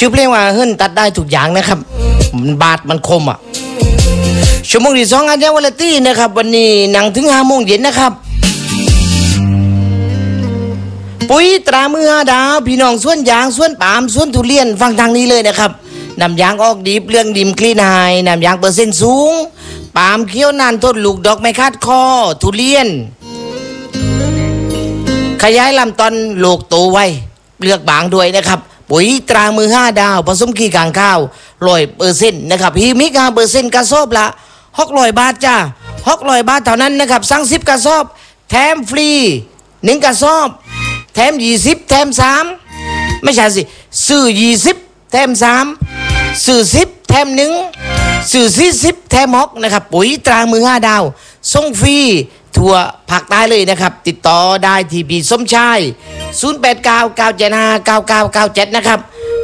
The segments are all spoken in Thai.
ชื่อเพลงว่าเฮิรนตัดได้ทุกอย่างนะครับบาดมันคมอ่ะชั่วโมงที่2อันยาวลตี้นะครับวันนี้หนังถึง5 โมงเย็นนะครับปุ๋ยตรามือ5 ดาวพี่น้องสวนยางสวนปาล์มสวนทุเรียนฟังทางนี้เลยนะครับน้ำยางออกดีเรื่องดิมคลีนไฮน้ำยางเปอร์เซ็นต์สูงปาล์มเคี้ยวนานทนลูกดอกไม้คาดคอทุเรียนขยายลำต้นโลกโตไวเลือกบางด้วยนะครับปุ๋ยตรามือ5 ดาวผสมขี้กางข้าว100%นะครับฮีมิก5%กระสอบละ600 บาทจ้า600 บาทเท่านั้นนะครับสั่ง10 กระสอบแถมฟรี1 กระสอบแถม20แถม3ไม่ใช่สิซื้อ20แถม3ซื้อ10แถม1ซื้อ40แถม6นะครับปุ๋ยตรามือ5 ดาวส่งฟรีทั่วภาคใต้เลยนะครับติดต่อได้ที่พี่สมชาย0899759997นะครับ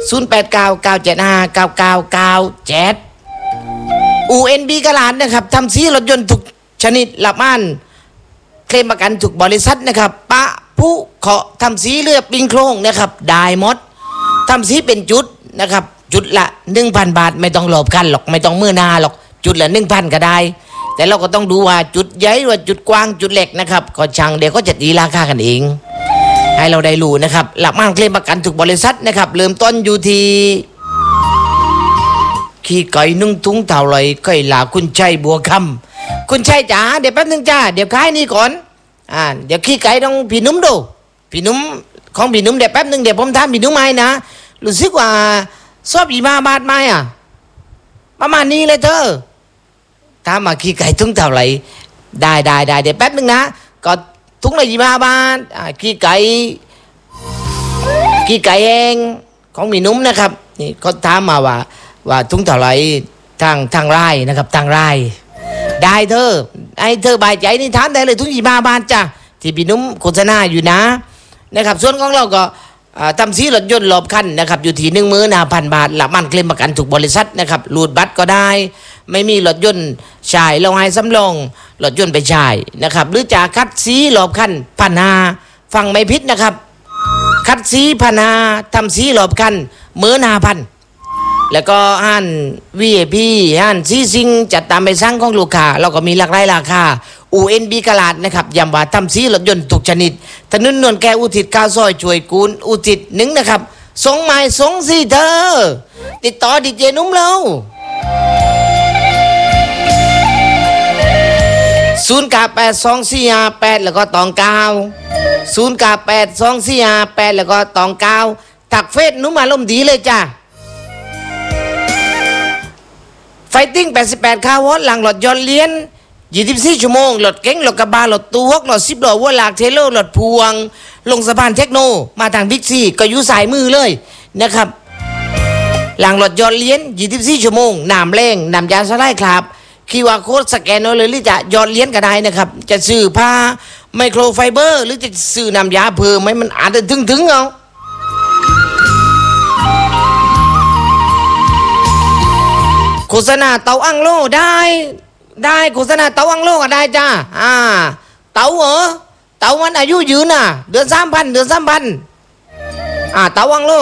0899759997 UNB กะลาดนะครับทำสีรถยนต์ทุกชนิดรับม่านเคลมประกันทุกบริษัทนะครับปะผู้เคาะทำสีเลือปิงโครงนะครับได้หมดทำสีเป็นจุดนะครับจุดละ 1,000 บาทไม่ต้องหลบกันหรอกไม่ต้องมือนาหรอกจุดละ 1,000 ก็ได้แต่เราก็ต้องดูว่าจุดใหญ่หรือจุดกว้างจุดเล็กนะครับก็ช่างเดี๋ยวก็จะตีราคากันเองให้เราได้รู้นะครับหลักม่านเคลมประกันทุกบริษัทนะครับเริ่มต้นอยู่ที่ขี้ไก่นึ่งทุงเท่าไรไก่หลาคุณชัยบัวคำคุณชัยจ๋าเดี๋ยวแป๊บนึงจ้าเดี๋ยวขายนี่ก่อนเดี๋ยวขี้ไก่ต้องพี่นุ่มดูพี่นุ่มของพี่นุ่มเดี๋ยวแป๊บนึงเดี๋ยวผมถามพี่นุ่มไหมนะรู้สึกว่าชอบ25 บาทไหมประมาณนี้เลยเธอถ้ามาขี้ไก่ทุงเท่าไรได้เดี๋ยวแป๊บนึงนะก็ทุงละ25 บาทขี้ไก่เองของพี่นุ่มนะครับนี่เขาถามมาว่าทุงเท่าไรทางไร่นะครับทางไร่ได้เธอไอ้เธอบายใจนี่ถามได้เลยทุง25 บาทจ้ะที่พี่นุ่มโฆษณาอยู่นะครับส่วนของเราก็ทำสีรถยนต์รอบคันนะครับอยู่ที่ 15,000 บาทหลักมันเคลมประกันทุกบริษัทนะครับรูดบัตรก็ได้ไม่มีรถยนต์ชายเราให้สำรองรถยนต์ไปชายนะครับหรือจะคัดสีรอบคัน1,500ฟังไม่ผิดนะครับคัดสี1,500ทำสีรอบคัน15,000แล้วก็ห้าน VIP ห้านสีซิงจัดตามไปสั่งของลูกค้าเราก็มีหลากหลายราคา UNB กะลาดนะครับย้ำว่าทำสีรถยนต์ทุกชนิดถนนนวลแก้วอุทิศก้าวซอยช่วยกูลอุทิศ1นะครับส่งหมายส่งสิเธอติดต่อดีเจนุ่มเรา0982458แล้วก็ตอง9 0982458แล้วก็ตอง9ถักเฟซนุ่มอารมณ์ดีเลยจ้ะไฟติ้ง88 คาร์วอตหลังหลอดย้อนเลี้ยน24 ชั่วโมงหลอดเก๋งหลอดกระบะหลอดตู้ฮกหลอด10 ล้อวัวหลากเทเลอร์หลอดพวงลงสะพานเทคโนมาทางบิ๊กซีก็อยู่สายมือเลยนะครับหลังหลอดย้อนเลี้ยน24 ชั่วโมงน้ำแรงน้ำยาสลายครับQR Code สแกนเอาเลยหรือจะย้อนเลี้ยนก็ได้นะครับจะซื้อผ้าไมโครไฟเบอร์หรือจะซื้อน้ำยาเพิ่มให้มันอาจจะถึงเอาโฆษณาเตาอังโลได้โฆษณาเตาอังโลก็ได้จ้าเตาเหรอเตามันอายุยืนน่ะเดือน 3,000 เตาอังโล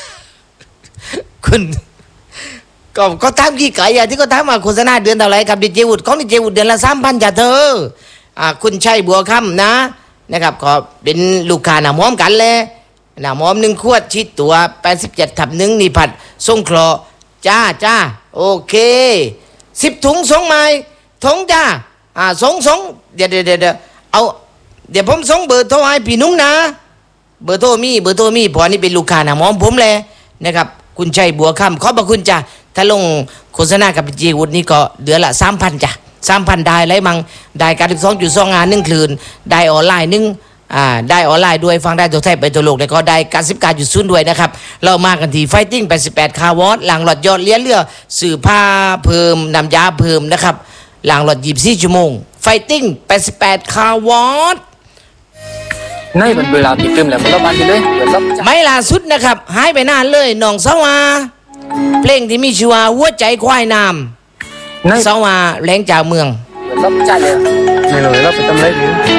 คุณก็ทำกี่ไก่ที่เขาทำมาโฆษณาเดือนเท่าไรกับดีเจวุฒิของดีเจวุฒิเดือนละ 3,000 จ้ะเธอคุณชัยบัวคำนะครับก็เป็นลูกค้าหน้าหอมกันเลยหน้าหอม1 ขวดชิดตัว87/1นี่ผัดส่งเคราะห์จ้าโอเค10 ถุงส่งมาถุงจ้าส่งเดี๋ยวเอาเดี๋ยวผมส่งเบอร์โทรให้พี่นุ่งนะเบอร์โทรมีพอนี่เป็นลูกค้าหน้าหอมผมเลยนะครับคุณชัยบัวคำขอบพระคุณจ้าถ้าลงโฆษณากับจีวุฒินี่ก็เดือนละ 3,000 จ้ะ 3,000 ได้ไรมั่งได้92.2 งาน1 คืนได้ออนไลน์ได้ออนไลน์ด้วยฟังได้ตัวไทยไปตัวโลกแล้วก็ได้99.0ด้วยนะครับเรามากันที่ไฟติ้ง88 คาร์วอตหลังหลอดยอดเลี้ยนเรือสื่อผ้าเพิ่มน้ำยาเพิ่มนะครับหลังหลอด24 ชั่วโมงไฟติ้ง88 คาร์วอตในมันเวลาติดเติมแล้วมันรอบานไปเลยไม่ล่าสุดนะครับหายไปนานเลยน้องสาวาเพลงที่มีชื่อว่าหัวใจควายน้ำสาวาแรงจากเมืองรับใจเลยไม่รู้รับไปทำอะไร